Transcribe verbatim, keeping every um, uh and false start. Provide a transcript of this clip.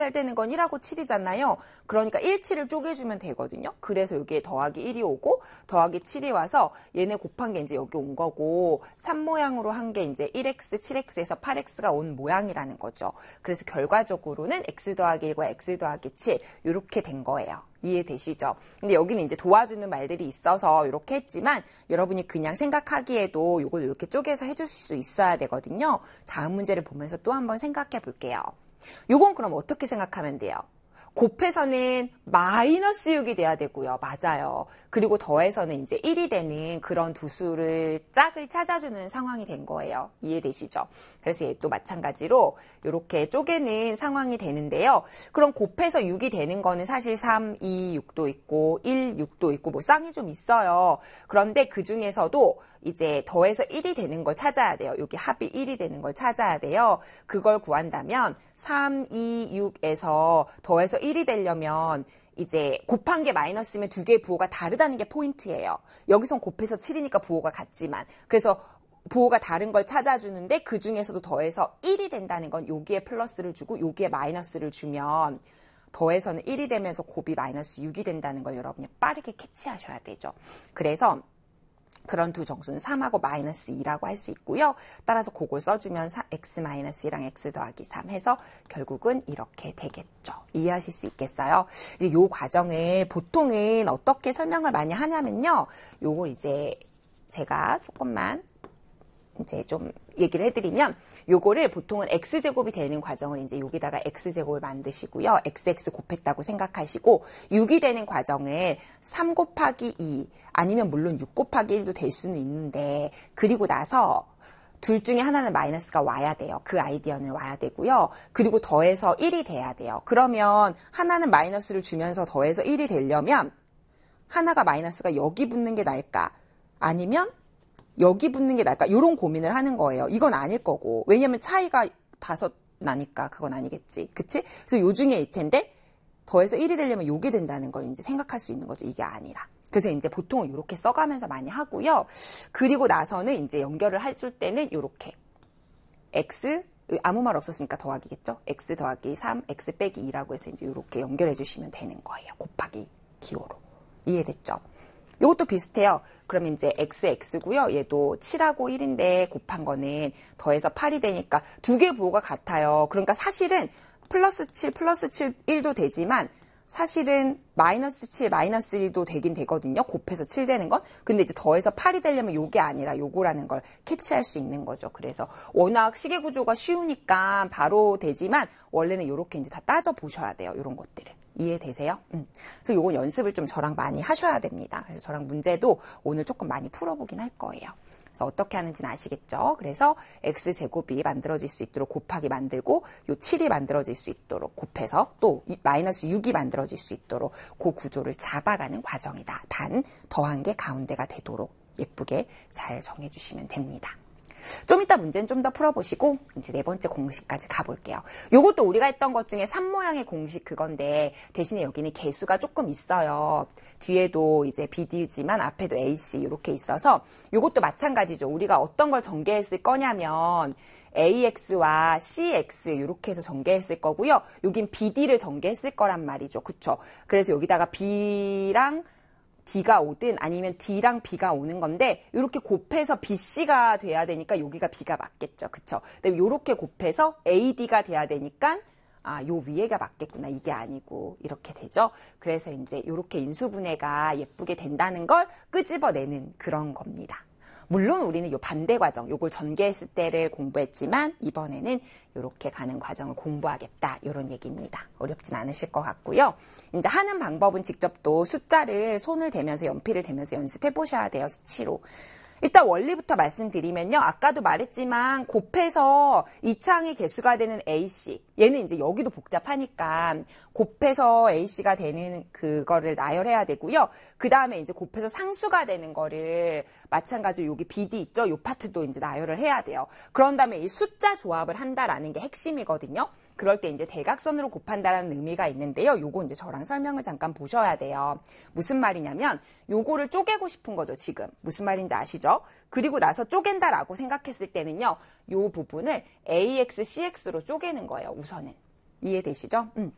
되는 건 일하고 칠이잖아요. 그러니까 일, 칠을 쪼개주면 되거든요. 그래서 여기에 더하기 일이 오고 더하기 칠이 와서 얘네 곱한 게 이제 여기 온 거고 삼 모양으로 한 게 이제 일 엑스, 칠 엑스에서 팔 엑스가 온 모양이라는 거죠. 그래서 결과적으로는 x 더하기 일과 x 더하기 칠 이렇게 된 거예요. 이해되시죠? 근데 여기는 이제 도와주는 말들이 있어서 이렇게 했지만 여러분이 그냥 생각하기에도 이걸 이렇게 쪼개서 해주실 수 있어야 되거든요. 다음 문제를 보면서 또 한번 생각해 볼게요. 요건 그럼 어떻게 생각하면 돼요? 곱해서는 마이너스 육이 돼야 되고요. 맞아요. 그리고 더해서는 이제 일이 되는 그런 두 수를 짝을 찾아주는 상황이 된 거예요. 이해되시죠? 그래서 얘 또 마찬가지로 이렇게 쪼개는 상황이 되는데요. 그럼 곱해서 육이 되는 거는 사실 삼, 이, 육도 있고 일, 육도 있고 뭐 쌍이 좀 있어요. 그런데 그 중에서도 이제 더해서 일이 되는 걸 찾아야 돼요. 여기 합이 일이 되는 걸 찾아야 돼요. 그걸 구한다면 삼, 이, 육에서 더해서 일이 되려면 이제 곱한 게 마이너스면 두 개의 부호가 다르다는 게 포인트예요. 여기선 곱해서 칠이니까 부호가 같지만 그래서 부호가 다른 걸 찾아주는데 그 중에서도 더해서 일이 된다는 건 여기에 플러스를 주고 여기에 마이너스를 주면 더해서는 일이 되면서 곱이 마이너스 육이 된다는 걸 여러분이 빠르게 캐치하셔야 되죠. 그래서 그런 두 정수는 삼하고 마이너스 이라고 할 수 있고요. 따라서 그걸 써주면 x 마이너스 이랑 x 더하기 삼 해서 결국은 이렇게 되겠죠. 이해하실 수 있겠어요? 이 과정을 보통은 어떻게 설명을 많이 하냐면요. 요걸 이제 제가 조금만 이제 좀 얘기를 해드리면 요거를 보통은 x제곱이 되는 과정을 이제 여기다가 x제곱을 만드시고요. xx 곱했다고 생각하시고 육이 되는 과정을 삼 곱하기 이 아니면 물론 육 곱하기 일도 될 수는 있는데 그리고 나서 둘 중에 하나는 마이너스가 와야 돼요. 그 아이디어는 와야 되고요. 그리고 더해서 일이 돼야 돼요. 그러면 하나는 마이너스를 주면서 더해서 일이 되려면 하나가 마이너스가 여기 붙는 게 나을까? 아니면 여기 붙는 게 나을까? 이런 고민을 하는 거예요. 이건 아닐 거고. 왜냐면 차이가 다섯 나니까 그건 아니겠지. 그치? 그래서 요 중에 일 텐데 더해서 일이 되려면 요게 된다는 걸 이제 생각할 수 있는 거죠. 이게 아니라. 그래서 이제 보통은 이렇게 써가면서 많이 하고요. 그리고 나서는 이제 연결을 해줄 때는 이렇게 x 아무 말 없었으니까 더하기겠죠. x 더하기 삼, x 빼기 이라고 해서 이제 이렇게 연결해 주시면 되는 거예요. 곱하기 기호로. 이해됐죠? 이것도 비슷해요. 그러면 이제 x, x고요. 얘도 칠하고 일인데 곱한 거는 더해서 팔이 되니까 두 개 부호가 같아요. 그러니까 사실은 플러스 칠, 플러스 칠, 일도 되지만 사실은 마이너스 칠, 마이너스 일도 되긴 되거든요. 곱해서 칠 되는 건. 근데 이제 더해서 팔이 되려면 요게 아니라 요거라는 걸 캐치할 수 있는 거죠. 그래서 워낙 시계 구조가 쉬우니까 바로 되지만 원래는 요렇게 이제 다 따져 보셔야 돼요. 요런 것들을. 이해되세요? 음. 그래서 요건 연습을 좀 저랑 많이 하셔야 됩니다. 그래서 저랑 문제도 오늘 조금 많이 풀어보긴 할 거예요. 그래서 어떻게 하는지는 아시겠죠? 그래서 x제곱이 만들어질 수 있도록 곱하기 만들고 요 칠이 만들어질 수 있도록 곱해서 또 마이너스 육이 만들어질 수 있도록 그 구조를 잡아가는 과정이다. 단 더한 게 가운데가 되도록 예쁘게 잘 정해주시면 됩니다. 좀 이따 문제는 좀 더 풀어보시고 이제 네 번째 공식까지 가볼게요. 요것도 우리가 했던 것 중에 삼 모양의 공식 그건데 대신에 여기는 개수가 조금 있어요. 뒤에도 이제 비디지만 앞에도 에이씨 이렇게 있어서 요것도 마찬가지죠. 우리가 어떤 걸 전개했을 거냐면 에이엑스와 씨엑스 이렇게 해서 전개했을 거고요. 여긴 비디를 전개했을 거란 말이죠. 그쵸? 그래서 여기다가 B랑 D가 오든 아니면 D랑 B가 오는 건데 이렇게 곱해서 비씨가 돼야 되니까 여기가 B가 맞겠죠. 그쵸? 근데 이렇게 곱해서 에이디가 돼야 되니까 아, 요 위에가 맞겠구나. 이게 아니고 이렇게 되죠. 그래서 이제 이렇게 인수분해가 예쁘게 된다는 걸 끄집어내는 그런 겁니다. 물론 우리는 요 반대 과정, 요걸 전개했을 때를 공부했지만 이번에는 이렇게 가는 과정을 공부하겠다. 이런 얘기입니다. 어렵진 않으실 것 같고요. 이제 하는 방법은 직접 또 숫자를 손을 대면서 연필을 대면서 연습해 보셔야 돼요. 수치로. 일단 원리부터 말씀드리면요. 아까도 말했지만 곱해서 이 창의 개수가 되는 에이씨. 얘는 이제 여기도 복잡하니까 곱해서 에이씨가 되는 그거를 나열해야 되고요. 그 다음에 이제 곱해서 상수가 되는 거를 마찬가지로 여기 비디 있죠? 요 파트도 이제 나열을 해야 돼요. 그런 다음에 이 숫자 조합을 한다라는 게 핵심이거든요. 그럴 때 이제 대각선으로 곱한다라는 의미가 있는데요. 요거 이제 저랑 설명을 잠깐 보셔야 돼요. 무슨 말이냐면 요거를 쪼개고 싶은 거죠, 지금. 무슨 말인지 아시죠? 그리고 나서 쪼갠다라고 생각했을 때는요. 요 부분을 에이엑스, 씨엑스로 쪼개는 거예요, 우선은. 이해되시죠? 음.